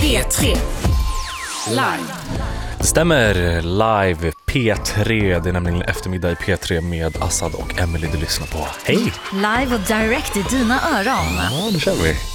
P3 Live. Det stämmer, live P3. Det är nämligen eftermiddag i P3 med Assad och Emily du lyssnar på. Hej! Live och direct i dina öron. Ja, nu kör vi.